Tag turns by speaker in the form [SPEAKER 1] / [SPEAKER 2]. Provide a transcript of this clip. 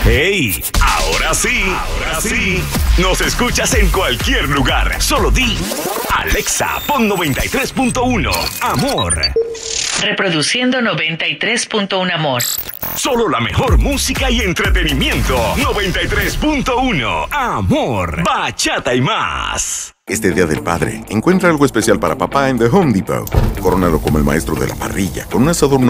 [SPEAKER 1] ¡Hey! Ahora sí. Nos escuchas en cualquier lugar. Solo di Alexa, pon 93.1 Amor.
[SPEAKER 2] Reproduciendo 93.1 Amor.
[SPEAKER 1] Solo la mejor música y entretenimiento. 93.1 Amor. Bachata y más.
[SPEAKER 3] Este Día del Padre, encuentra algo especial para papá en The Home Depot. Corónalo como el maestro de la parrilla, con un asador